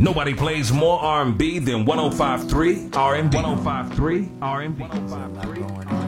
Nobody plays more R&B than 105.3 R&B. 105.3 R&B. 105.3.